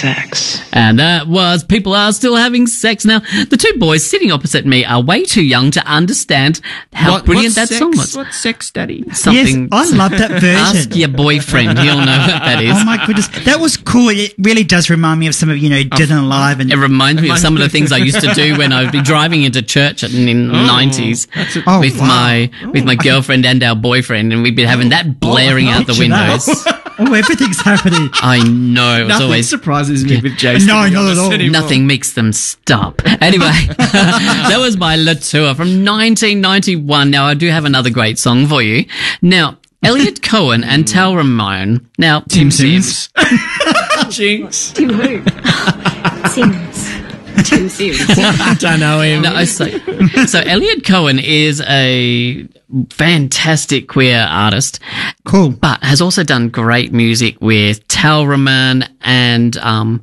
sex. And that was People Are Still Having Sex. Now, the two boys sitting opposite me are way too young to understand how brilliant that song was. What's sex, Daddy? Something. Yes, I love that version. Ask your boyfriend. He'll know what that is. Oh my goodness, that was cool. It really does remind me of some of Dead and Alive, and It reminds me of some of the things I used to do when I would be driving into church in the 90s with my girlfriend and our boyfriend, and we'd be having that blaring out the picture that. windows. Oh, everything's happening. I know. It was Nothing always surprises me with Jason. No, to be not at honest, all. anymore. nothing makes them stop. Anyway, that was by Latour from 1991. Now, I do have another great song for you. Now, Elliot Cohen and Tal Ramone. Now, Tim Sims. Jinx. Tim who? Sims. Tim Sims. Don't know him. No, so Elliot Cohen is a fantastic queer artist. Cool. But has also done great music with Tal Ramone and,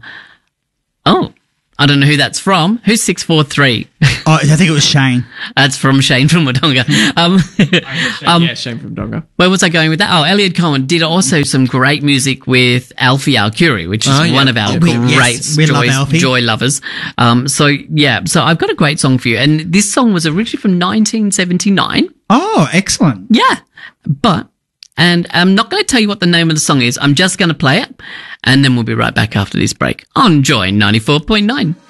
I don't know who that's from. Who's 643? Oh, I think it was Shane. That's from Shane from Wodonga. Yeah, Shane from Donga. Where was I going with that? Oh, Elliot Cohen did also some great music with Alfie Alcuri, which is one of our great we love Alfie. joy lovers. So I've got a great song for you. And this song was originally from 1979. Oh, excellent. Yeah. And I'm not going to tell you what the name of the song is. I'm just going to play it. And then we'll be right back after this break on Joy 94.9.